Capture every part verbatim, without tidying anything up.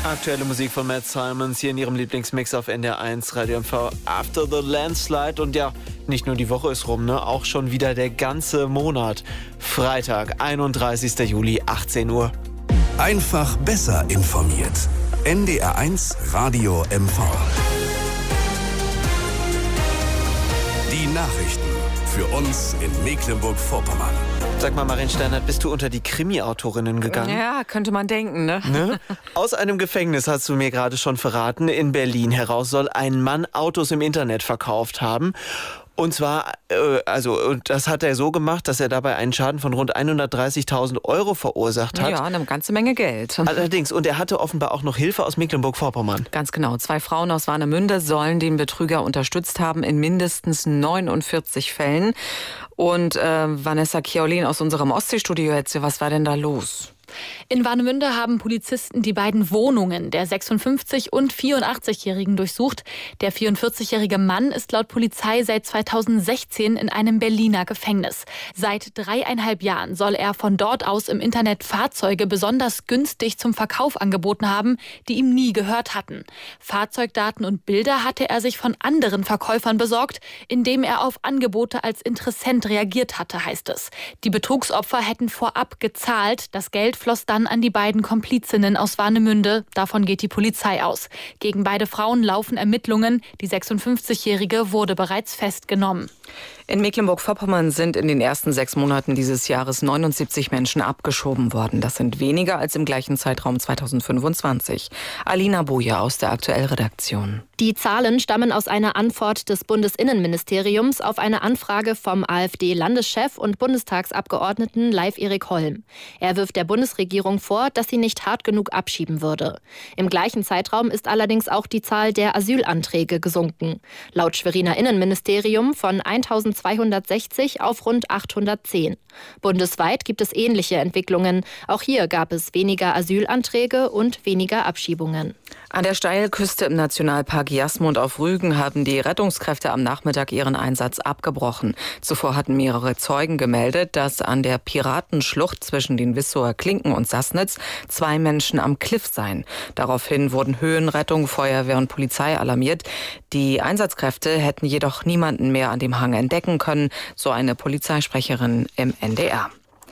Aktuelle Musik von Matt Simons hier in ihrem Lieblingsmix auf N D R eins Radio M V After the Landslide. Und ja, nicht nur die Woche ist rum, ne? Auch schon wieder der ganze Monat. Freitag, einunddreißigster Juli, achtzehn Uhr. Einfach besser informiert. N D R eins Radio M V. Die Nachrichten für uns in Mecklenburg-Vorpommern. Sag mal, Marin Steinert, bist du unter die Krimi-Autorinnen gegangen? Ja, könnte man denken, ne? ne? Aus einem Gefängnis, hast du mir gerade schon verraten, in Berlin heraus soll ein Mann Autos im Internet verkauft haben. Und zwar, äh, also, und das hat er so gemacht, dass er dabei einen Schaden von rund hundertdreißigtausend Euro verursacht hat. Ja, eine ganze Menge Geld. Allerdings, und er hatte offenbar auch noch Hilfe aus Mecklenburg-Vorpommern. Ganz genau. Zwei Frauen aus Warnemünde sollen den Betrüger unterstützt haben in mindestens neunundvierzig Fällen. Und äh, Vanessa Chiaulin aus unserem Ostseestudio jetzt, was war denn da los? In Warnemünde haben Polizisten die beiden Wohnungen der sechsundfünfzig- und vierundachtzigjährigen durchsucht. Der vierundvierzigjährige Mann ist laut Polizei seit zweitausendsechzehn in einem Berliner Gefängnis. Seit dreieinhalb Jahren soll er von dort aus im Internet Fahrzeuge besonders günstig zum Verkauf angeboten haben, die ihm nie gehört hatten. Fahrzeugdaten und Bilder hatte er sich von anderen Verkäufern besorgt, indem er auf Angebote als Interessent reagiert hatte, heißt es. Die Betrugsopfer hätten vorab gezahlt. Das Geld floss dann an die beiden Komplizinnen aus Warnemünde. Davon geht die Polizei aus. Gegen beide Frauen laufen Ermittlungen. Die sechsundfünfzigjährige wurde bereits festgenommen. In Mecklenburg-Vorpommern sind in den ersten sechs Monaten dieses Jahres neunundsiebzig Menschen abgeschoben worden. Das sind weniger als im gleichen Zeitraum zweitausendfünfundzwanzig. Alina Boje aus der Aktuell-Redaktion. Die Zahlen stammen aus einer Antwort des Bundesinnenministeriums auf eine Anfrage vom AfD-Landeschef und Bundestagsabgeordneten Leif-Erik Holm. Er wirft der Bundesregierung vor, dass sie nicht hart genug abschieben würde. Im gleichen Zeitraum ist allerdings auch die Zahl der Asylanträge gesunken. Laut Schweriner Innenministerium von eintausendzweihundertsechzig auf rund achthundertzehn. Bundesweit gibt es ähnliche Entwicklungen. Auch hier gab es weniger Asylanträge und weniger Abschiebungen. An der Steilküste im Nationalpark Jasmund auf Rügen haben die Rettungskräfte am Nachmittag ihren Einsatz abgebrochen. Zuvor hatten mehrere Zeugen gemeldet, dass an der Piratenschlucht zwischen den Wissower Klinken und Sassnitz zwei Menschen am Kliff seien. Daraufhin wurden Höhenrettung, Feuerwehr und Polizei alarmiert. Die Einsatzkräfte hätten jedoch niemanden mehr an dem Hang entdecken können, so eine Polizeisprecherin im N D R.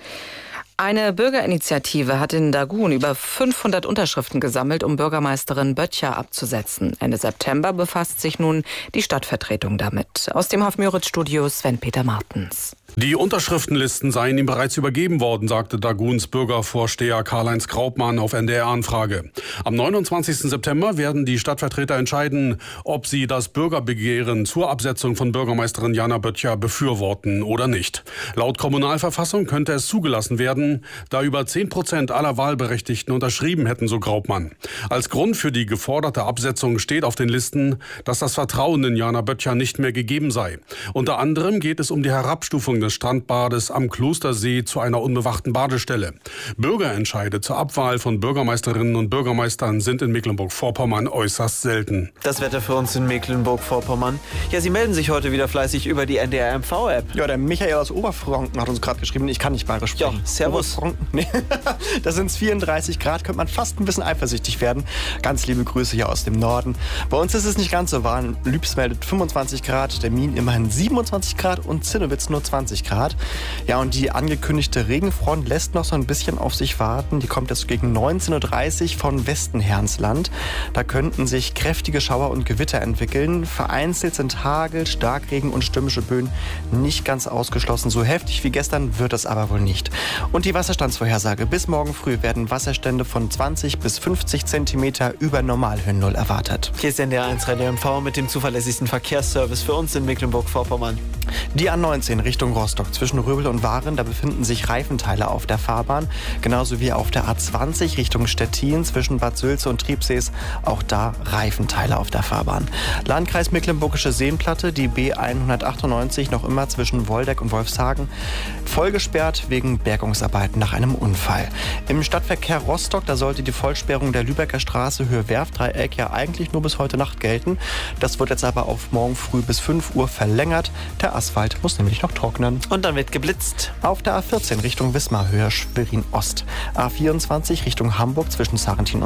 Eine Bürgerinitiative hat in Dagun über fünfhundert Unterschriften gesammelt, um Bürgermeisterin Böttcher abzusetzen. Ende September befasst sich nun die Stadtvertretung damit. Aus dem Hof-Müritz-Studio Sven-Peter Martens. Die Unterschriftenlisten seien ihm bereits übergeben worden, sagte Daguns Bürgervorsteher Karl-Heinz Graupmann auf N D R-Anfrage. Am neunundzwanzigsten September werden die Stadtvertreter entscheiden, ob sie das Bürgerbegehren zur Absetzung von Bürgermeisterin Jana Böttcher befürworten oder nicht. Laut Kommunalverfassung könnte es zugelassen werden, da über zehn Prozent aller Wahlberechtigten unterschrieben hätten, so Graupmann. Als Grund für die geforderte Absetzung steht auf den Listen, dass das Vertrauen in Jana Böttcher nicht mehr gegeben sei. Unter anderem geht es um die Herabstufung des Strandbades am Klostersee zu einer unbewachten Badestelle. Bürgerentscheide zur Abwahl von Bürgermeisterinnen und Bürgermeistern sind in Mecklenburg-Vorpommern äußerst selten. Das Wetter für uns in Mecklenburg-Vorpommern. Ja, Sie melden sich heute wieder fleißig über die N D R M V-App. Ja, der Michael aus Oberfranken hat uns gerade geschrieben, ich kann nicht bayerisch sprechen. Ja, servus. Nee. Da sind es vierunddreißig Grad, könnte man fast ein bisschen eifersüchtig werden. Ganz liebe Grüße hier aus dem Norden. Bei uns ist es nicht ganz so warm. Lübs meldet fünfundzwanzig Grad, der Mien immerhin siebenundzwanzig Grad und Zinnowitz nur zwanzig Grad. Ja, und die angekündigte Regenfront lässt noch so ein bisschen auf sich warten. Die kommt jetzt gegen neunzehn Uhr dreißig von Westen her ins Land. Da könnten sich kräftige Schauer und Gewitter entwickeln. Vereinzelt sind Hagel, Starkregen und stürmische Böen nicht ganz ausgeschlossen. So heftig wie gestern wird es aber wohl nicht. Und die Wasserstandsvorhersage. Bis morgen früh werden Wasserstände von zwanzig bis fünfzig Zentimeter über Normalhöhennull erwartet. Hier ist N D R eins Radio M V mit dem zuverlässigsten Verkehrsservice für uns in Mecklenburg-Vorpommern. Die A neunzehn Richtung Rostock zwischen Röbel und Waren, da befinden sich Reifenteile auf der Fahrbahn. Genauso wie auf der A zwanzig Richtung Stettin zwischen Bad Sülze und Triebsees. Auch da Reifenteile auf der Fahrbahn. Landkreis Mecklenburgische Seenplatte, die B hundertachtundneunzig noch immer zwischen Woldeck und Wolfshagen. Vollgesperrt wegen Bergungsarbeiten nach einem Unfall. Im Stadtverkehr Rostock, da sollte die Vollsperrung der Lübecker Straße Höhe Werftdreieck ja eigentlich nur bis heute Nacht gelten. Das wird jetzt aber auf morgen früh bis fünf Uhr verlängert. Der Asphalt muss nämlich noch trocknen. Und dann wird geblitzt. Auf der A vierzehn Richtung Wismar Höhe Schwerin Ost. A vierundzwanzig Richtung Hamburg zwischen Sarrentin und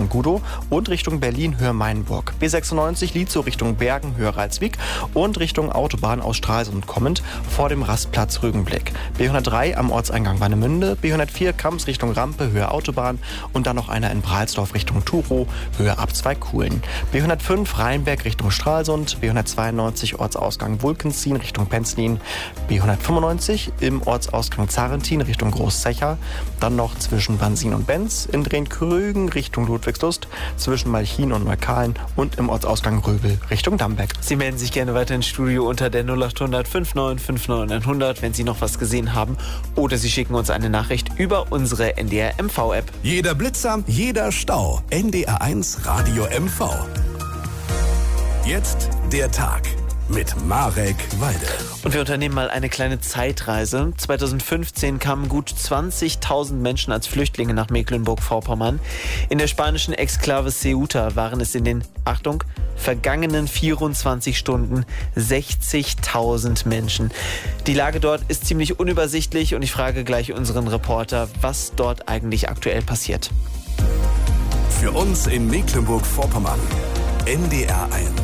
Gudow und Richtung Berlin Höhe Mainburg. B sechsundneunzig Lietzow Richtung Bergen Höhe Ralswiek und Richtung Autobahn aus Stralsund kommend vor dem Rastplatz Rügenblick. B hundertdrei am Ortseingang Warnemünde, B hundertvier Kamps Richtung Rampe Höhe Autobahn und dann noch einer in Bralsdorf Richtung Tuchow Höhe Abzweig Kuhlen. B hundertfünf Rheinberg Richtung Stralsund, B hundertzweiundneunzig Ortsausgang Wulkenzien Richtung Penzlin, B hundertfünfundneunzig im Ortsausgang Zarentin Richtung Großzecher, dann noch zwischen Bansin und Benz, in Drehn-Krügen Richtung Ludwigslust, zwischen Malchin und Neukalen und im Ortsausgang Röbel Richtung Dambeck. Sie melden sich gerne weiter ins Studio unter der null acht hundert fünfundneunzig neunundfünfzig hundert, wenn Sie noch was gesehen haben, oder Sie schicken uns eine Nachricht über unsere N D R M V-App. Jeder Blitzer, jeder Stau. N D R eins Radio M V. Jetzt der Tag mit Marek Walde. Und wir unternehmen mal eine kleine Zeitreise. zweitausendfünfzehn kamen gut zwanzigtausend Menschen als Flüchtlinge nach Mecklenburg-Vorpommern. In der spanischen Exklave Ceuta waren es in den, Achtung, vergangenen vierundzwanzig Stunden sechzigtausend Menschen. Die Lage dort ist ziemlich unübersichtlich und ich frage gleich unseren Reporter, was dort eigentlich aktuell passiert. Für uns in Mecklenburg-Vorpommern. N D R eins.